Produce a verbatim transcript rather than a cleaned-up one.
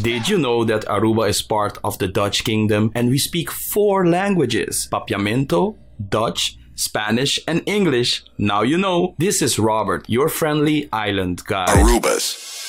Did you know that Aruba is part of the Dutch Kingdom and we speak four languages? Papiamento, Dutch, Spanish, and English. Now you know. This is Robert, your friendly island guide. Arubas.